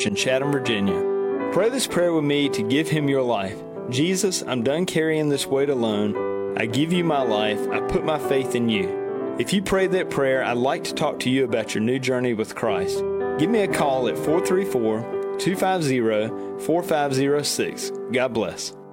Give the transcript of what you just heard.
Church in Chatham, Virginia. Pray this prayer with me to give Him your life. Jesus, I'm done carrying this weight alone. I give you my life. I put my faith in you. If you prayed that prayer, I'd like to talk to you about your new journey with Christ. Give me a call at 434-250-4506. God bless.